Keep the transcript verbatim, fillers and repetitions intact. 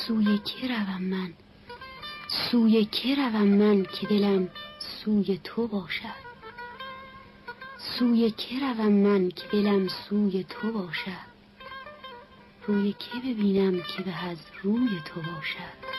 سوی که روم من، سوی که روم من که دلم سوی تو باشد. سوی که روم من که دلم سوی تو باشد. روی که ببینم که به از روی تو باشد.